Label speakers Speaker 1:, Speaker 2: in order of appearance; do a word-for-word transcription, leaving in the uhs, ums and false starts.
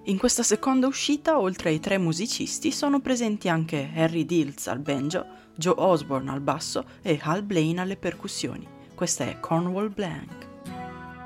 Speaker 1: In questa seconda uscita, oltre ai tre musicisti, sono presenti anche Harry Dills al banjo, Joe Osborne al basso e Hal Blaine alle percussioni. Questa è Cornwall Blank.